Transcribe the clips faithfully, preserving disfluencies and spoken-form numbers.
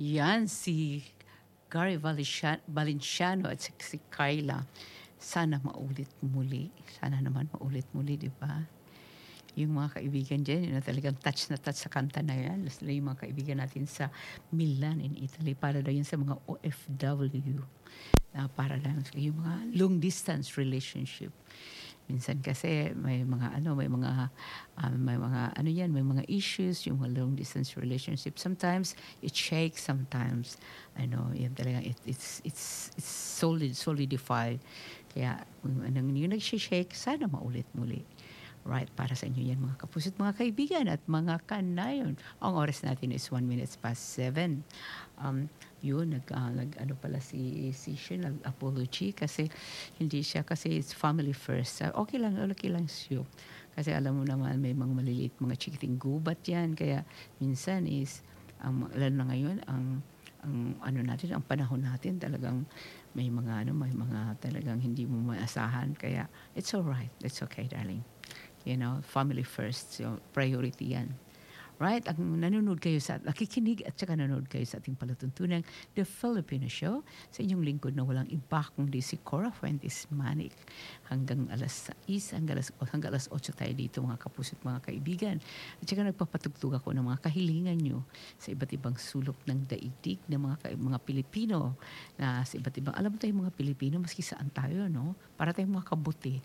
Yan, si Gary Valencia- Valenciano at si, si Kyla. Sana maulit muli. Sana naman maulit muli, di ba? Yung mga kaibigan dyan, yun na talagang touch na touch sa kanta na yan. Lalo yung mga kaibigan natin sa Milan in Italy. Para daw yun sa mga O F W. Na para lang yung mga long distance relationship. Minsan kasi may mga ano, may mga um, may mga ano yan, may mga issues yung mga long distance relationship. Sometimes it shakes, sometimes ano, yan talaga it, it's it's it's solid solidified. Kaya yung, yung, yung nag-shake, sana maulit muli. Right, para sa inyo yan mga kapuso't mga kaibigan at mga kanayon. Ang oras natin is one minutes past seven. Um, yun, nag, uh, nag ano pala si, si Shin, nag-apology kasi hindi siya, kasi it's family first. Uh, okay lang, okay lang siya. Kasi alam mo naman, may mga maliliit, mga chikiting gubat yan. Kaya minsan is, um, lalo na ngayon, ang, ang ano natin, ang panahon natin talagang may mga ano, may mga talagang hindi mo maasahan. Kaya it's alright, it's okay darling. You know, family first, so priority yan. Right? Ang nanonood kayo sa, nakikinig at saka nanonood kayo sa ating palatuntunang The Filipino Show. Sa inyong lingkod na walang iba kundi si Cora Fuentes Manic. Hanggang alas sais, hanggang alas, hanggang alas otso tayo dito mga kapuso't mga kaibigan. At saka nagpapatugtog ako ng mga kahilingan nyo sa iba't ibang sulok ng daigdig ng mga, mga Pilipino. Na sa iba't ibang, alam mo tayong mga Pilipino, maski saan tayo, no? Para tayong mga kabuti.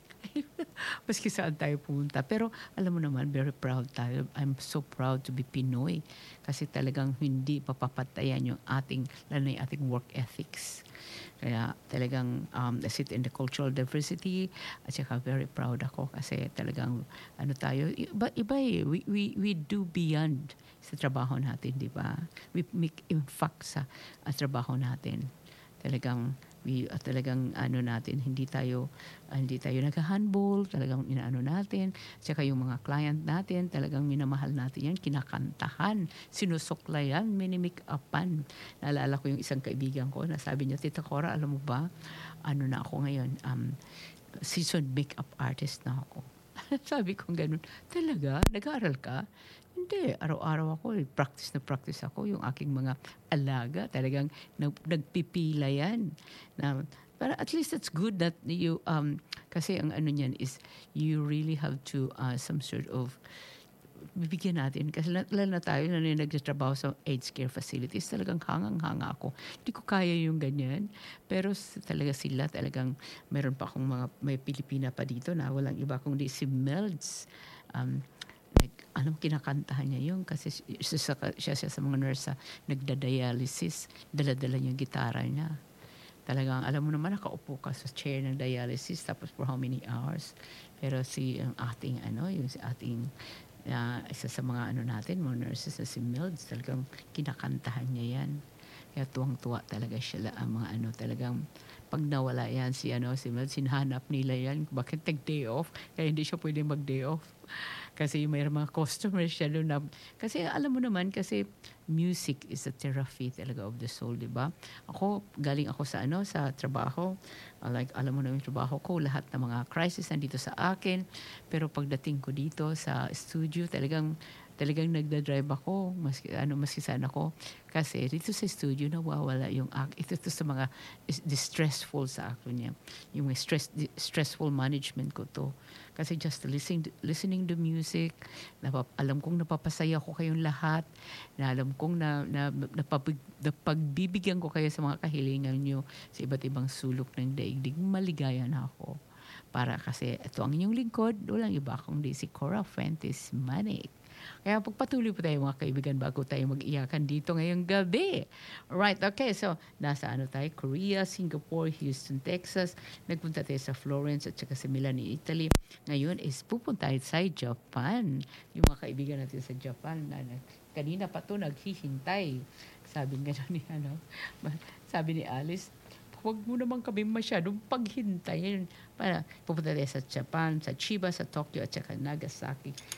Maski saan tayo pumunta. Pero alam mo naman, very proud tayo. I'm so proud to be Pinoy kasi talagang hindi papapatayan yung ating, lalo na yung ating work ethics. Kaya talagang um, I sit in the cultural diversity at saka very proud ako kasi talagang ano tayo, iba, iba eh. We, we, we do beyond sa trabaho natin, di ba? We make impact sa uh, trabaho natin. Talagang we uh, talagang ano natin, hindi tayo uh, hindi tayo nagha-handball, talagang inaano natin. Tsaka yung mga client natin, talagang minamahal natin yan, kinakantahan, sinusuklayan, minimake-upan. Naalala ko yung isang kaibigan ko na sabi niya, Tita Cora, alam mo ba, ano na ako ngayon, um, seasoned makeup artist na ako. Sabi ko ganun, talaga? Nag-aaral ka? Hindi, araw-araw ako, eh, practice na practice ako, yung aking mga alaga, talagang nag, nagpipila yan. Na, pero at least it's good that you, um, kasi ang ano niyan is, you really have to, uh, some sort of, bibigyan natin, kasi lalo na tayo na nagtatrabaho sa AIDS care facilities, talagang hangang-hanga ako. Hindi ko kaya yung ganyan, pero talaga sila, talagang meron pa akong mga, may Pilipina pa dito na walang iba kundi si Melds. Um, like, anong kinakantahan niya yun? Kasi siya, siya, siya sa mga nurse sa nagda-dialysis, dala-dala niya yung gitara niya. Talagang, alam mo naman, nakaupo ka sa chair ng dialysis, tapos for how many hours? Pero si ang ating, ano, yung si ating, uh, isa sa mga ano natin, mga nurses na si Milds, talagang kinakantahan niya yan. Kaya tuwang-tuwa talaga siya, ang mga ano, talagang pag nawala yan si, ano, si Milds, sinhanap nila yan, bakit nag-day off? Kaya hindi siya pwede mag-day off. Kasi may mga customers siya doon na, kasi alam mo naman, kasi music is a therapy talaga of the soul, di ba? Ako, galing ako sa ano, sa trabaho, uh, like, alam mo na yung trabaho ko, lahat ng mga crisis nandito sa akin, pero pagdating ko dito sa studio, talagang, talagang nagda-drive ako, maski, ano, maski saan ako, kasi dito sa studio, nawawala yung, ito, ito sa mga distressful sa ako niya, yung stress, stressful management ko to. Kasi just listening, listening to music, napap, alam kong napapasaya ko kayong lahat, na alam kong na, na, napapag, napagbibigyan ko kayo sa mga kahilingan nyo sa iba't ibang sulok ng daigdig, maligaya na ako. Para kasi ito ang inyong lingkod, walang iba kundi si Cora Fuentes Manic. Kaya pagpatuloy po tayo mga kaibigan bago tayo mag-iyakan dito ngayong gabi. Right, okay. So, nasa ano tayo? Korea, Singapore, Houston, Texas. Nagpunta tayo sa Florence at saka sa Milan, Italy. Ngayon is pupunta tayo sa Japan. Yung mga kaibigan natin sa Japan na kanina pa to naghihintay. Sabi nga ni, ano, sabi ni Alice, huwag mo naman kami masyadong paghintayin. Para pupunta tayo sa Japan, sa Chiba, sa Tokyo, at saka Nagasaki.